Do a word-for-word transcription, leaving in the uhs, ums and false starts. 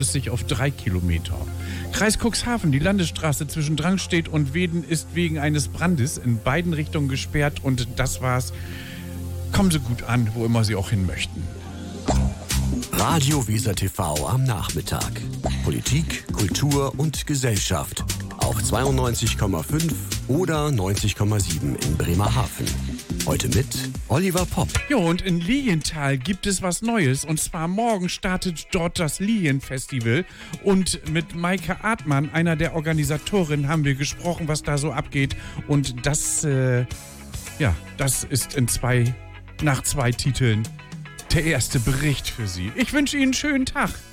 sich auf drei Kilometer. Kreis Cuxhaven, die Landesstraße zwischen Drangstedt und Weeden ist wegen eines Brandes in beiden Richtungen gesperrt und das war's. Kommen Sie gut an, wo immer Sie auch hin möchten. Radio Weser T V am Nachmittag. Politik, Kultur und Gesellschaft. Auf zweiundneunzig Komma fünf oder neunzig Komma sieben in Bremerhaven. Heute mit Oliver Popp. Jo, und in Lilienthal gibt es was Neues. Und zwar morgen startet dort das Lilienfestival. Und mit Maike Artmann, einer der Organisatorinnen, haben wir gesprochen, was da so abgeht. Und das, äh, ja, das ist in zwei, nach zwei Titeln der erste Bericht für Sie. Ich wünsche Ihnen einen schönen Tag.